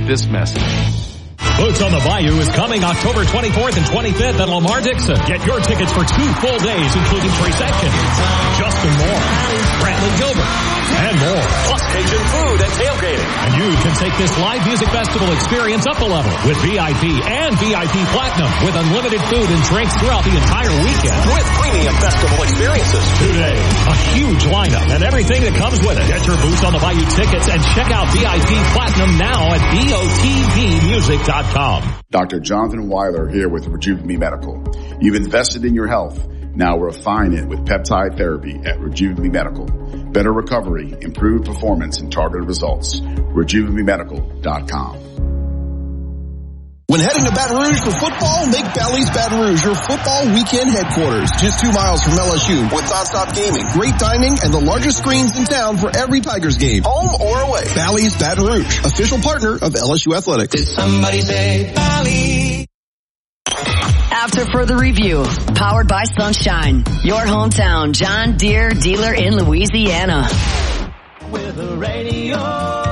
this message. Boots on the Bayou is coming October 24th and 25th at Lamar Dixon. Get your tickets for 2 full days, including 3 sections. Justin Moore, Brantley Gilbert, and more. Plus Cajun food and tailgating. And you can take this live music festival experience up a level with VIP and VIP Platinum with unlimited food and drinks throughout the entire weekend. With premium festival experiences. Today, a huge lineup and everything that comes with it. Get your Boots on the Bayou tickets and check out VIP Platinum now at BOTBmusic.com. Dr. Jonathan Weiler here with Rejuvenate Medical. You've invested in your health. Now refine it with peptide therapy at Rejuvenate Medical. Better recovery, improved performance, and targeted results. RejuvenateMedical.com. When heading to Baton Rouge for football, make Bally's Baton Rouge your football weekend headquarters. Just 2 miles from LSU with nonstop gaming, great dining, and the largest screens in town for every Tigers game, home or away. Bally's Baton Rouge, official partner of LSU Athletics. Did somebody say Bally? After further review, powered by Sunshine, your hometown John Deere dealer in Louisiana. With a radio.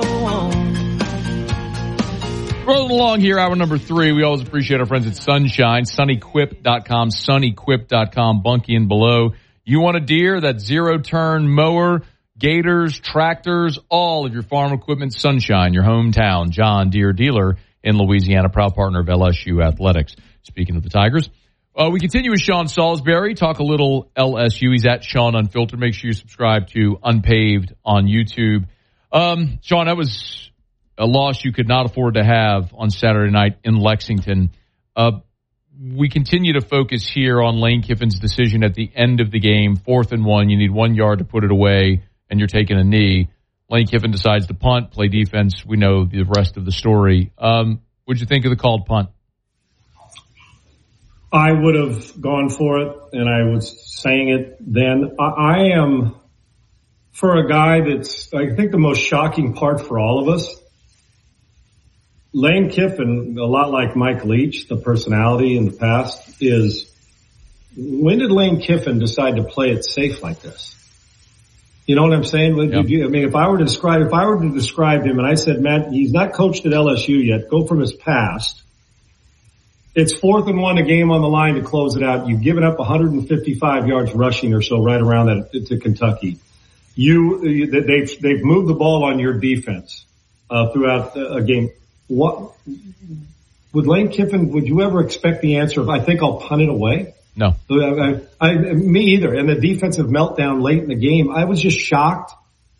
Rolling along here, hour number 3. We always appreciate our friends at Sunshine, sunnyquip.com, sunnyquip.com, Bunky and below. You want a Deere? That zero-turn mower, gators, tractors, all of your farm equipment, Sunshine, your hometown John Deere dealer in Louisiana, proud partner of LSU Athletics. Speaking of the Tigers, we continue with Sean Salisbury, talk a little LSU. He's at Sean Unfiltered. Make sure you subscribe to Unpaved on YouTube. Sean, that was a loss you could not afford to have on Saturday night in Lexington. We continue to focus here on Lane Kiffin's decision at the end of the game, 4th and 1. You need 1 yard to put it away, and you're taking a knee. Lane Kiffin decides to punt, play defense. We know the rest of the story. What'd you think of the called punt? I would have gone for it, and I was saying it then. I am, for a guy that's, I think the most shocking part for all of us, Lane Kiffin, a lot like Mike Leach, the personality in the past, is when did Lane Kiffin decide to play it safe like this? You know what I'm saying? Yep. I mean, if I were to describe him, and I said, Matt, he's not coached at LSU yet, go from his past. It's 4th and 1, a game on the line to close it out. You've given up 155 yards rushing or so right around that to Kentucky. They've moved the ball on your defense throughout a game. What would Lane Kiffin? Would you ever expect the answer of I think I'll punt it away? No, me either. And the defensive meltdown late in the game, I was just shocked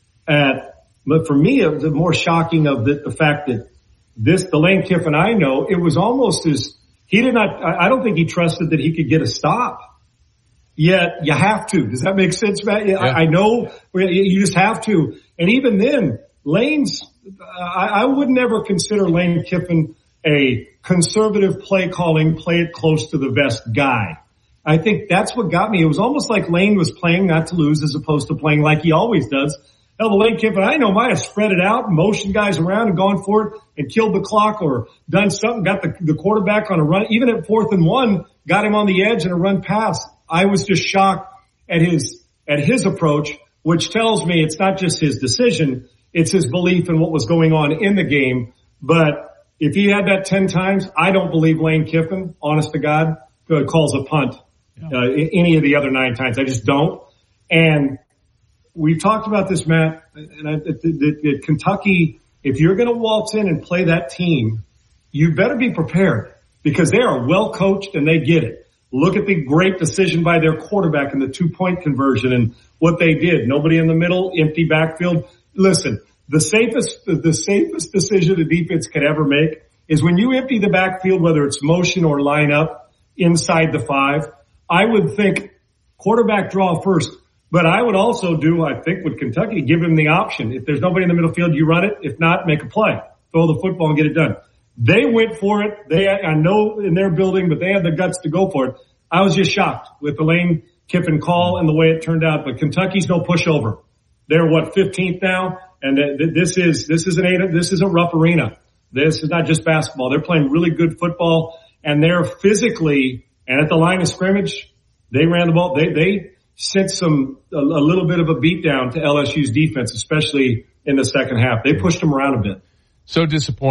at. But for me, the more shocking of the fact that the Lane Kiffin I know, it was almost as he did not. I don't think he trusted that he could get a stop. Yet you have to. Does that make sense, Matt? Yeah. I know you just have to. And even then, Lane's. I would never consider Lane Kiffin a conservative play calling, play it close to the vest guy. I think that's what got me. It was almost like Lane was playing not to lose as opposed to playing like he always does. Hell, the Lane Kiffin I know might have spread it out, motioned guys around and gone for it and killed the clock or done something, got the quarterback on a run, even at 4th and 1, got him on the edge and a run pass. I was just shocked at his approach, which tells me it's not just his decision. It's his belief in what was going on in the game. But if he had that 10 times, I don't believe Lane Kiffin, honest to God, calls a punt any of the other 9 times. I just don't. And we've talked about this, Matt, and Kentucky, if you're going to waltz in and play that team, you better be prepared because they are well coached and they get it. Look at the great decision by their quarterback in the 2-point conversion and what they did. Nobody in the middle, empty backfield. Listen, the safest decision a defense could ever make is when you empty the backfield, whether it's motion or line up inside the 5. I would think quarterback draw first, but I would also do, I think with Kentucky, give him the option. If there's nobody in the middle field, you run it. If not, make a play. Throw the football and get it done. They went for it. I know in their building, but they had the guts to go for it. I was just shocked with the Lane Kiffin call and the way it turned out, but Kentucky's no pushover. They're 15th now, and this is a rough arena. This is not just basketball. They're playing really good football, and they're physically and at the line of scrimmage. They ran the ball. They sent a little bit of a beat down to LSU's defense, especially in the second half. They pushed them around a bit. So disappointing.